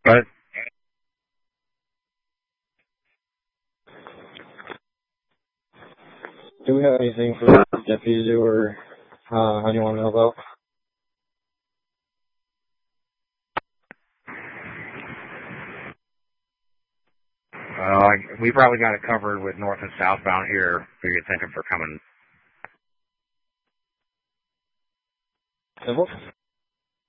But do we have anything for deputies or anyone to help out? we probably got it covered with north and southbound here. So you're thinking for coming. Simple.